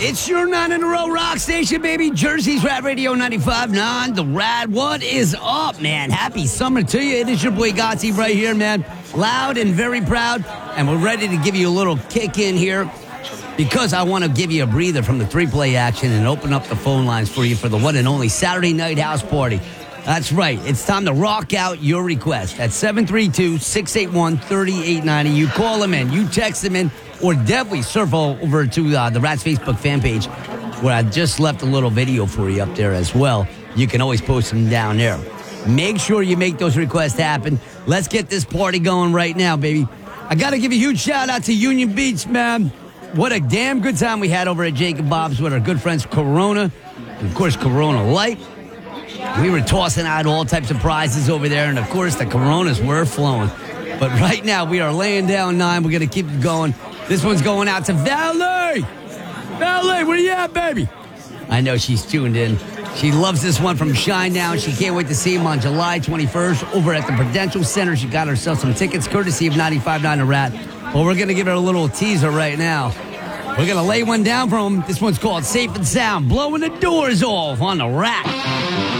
It's your 9 in a row rock station, baby. Jersey's Rad Radio 95.9. The Rad. What is up, man? Happy summer to you. It is your boy Gotti right here, man. Loud and very proud. And we're ready to give you a little kick in here because I want to give you a breather from the three-play action and open up the phone lines for you for the one and only Saturday night house party. That's right. It's time to rock out your request at 732-681-3890. You call them in. You text them in. Or definitely surf over to the Rats Facebook fan page where I just left a little video for you up there as well. You can always post them down there. Make sure you make those requests happen. Let's get this party going right now, baby. I got to give a huge shout out to Union Beach, man. What a damn good time we had over at Jacob Bob's with our good friends Corona. And of course, Corona Light. We were tossing out all types of prizes over there. And of course, the Coronas were flowing. But right now, we are laying down 9. We're going to keep it going. This one's going out to Valley. Valley, where you at, baby? I know she's tuned in. She loves this one from Shinedown. She can't wait to see him on July 21st over at the Prudential Center. She got herself some tickets courtesy of 95.9 The Rat. Well, we're going to give her a little teaser right now. We're going to lay one down for him. This one's called Safe and Sound. Blowing the doors off on The Rat.